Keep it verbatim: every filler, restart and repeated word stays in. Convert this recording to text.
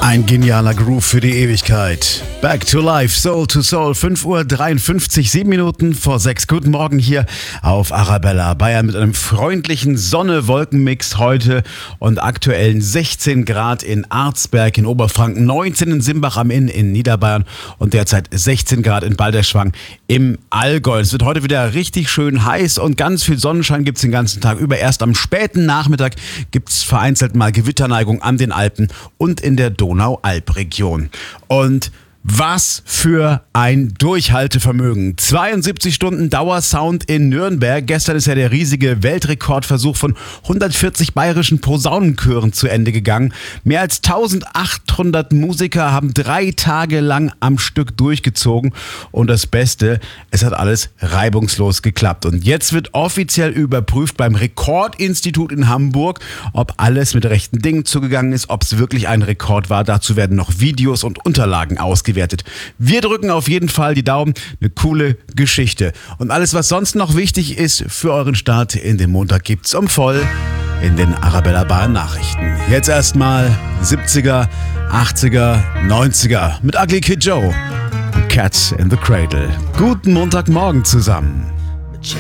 Ein genialer Groove für die Ewigkeit. Back to Life, Soul to Soul, fünf Uhr dreiundfünfzig, sieben Minuten vor sechs. Guten Morgen hier auf Arabella Bayern mit einem freundlichen Sonne-Wolken-Mix heute und aktuellen sechzehn Grad in Arzberg in Oberfranken, neunzehn in Simbach am Inn in Niederbayern und derzeit sechzehn Grad in Balderschwang im Allgäu. Es wird heute wieder richtig schön heiß und ganz viel Sonnenschein gibt es den ganzen Tag über. Erst am späten Nachmittag gibt es vereinzelt mal Gewitterneigung an den Alpen und in der Donau-Alp-Region. Und was für ein Durchhaltevermögen. zweiundsiebzig Stunden Dauersound in Nürnberg. Gestern ist ja der riesige Weltrekordversuch von hundertvierzig bayerischen Posaunenchören zu Ende gegangen. Mehr als eintausendachthundert Musiker haben drei Tage lang am Stück durchgezogen. Und das Beste, es hat alles reibungslos geklappt. Und jetzt wird offiziell überprüft beim Rekordinstitut in Hamburg, ob alles mit rechten Dingen zugegangen ist, ob es wirklich ein Rekord war. Dazu werden noch Videos und Unterlagen ausgewertet. Wir drücken auf jeden Fall die Daumen. Eine coole Geschichte. Und alles, was sonst noch wichtig ist für euren Start in den Montag, gibt's um voll in den Arabella Bayern Nachrichten. Jetzt erstmal siebziger, achtziger, neunziger mit Ugly Kid Joe und Cats in the Cradle. Guten Montagmorgen zusammen.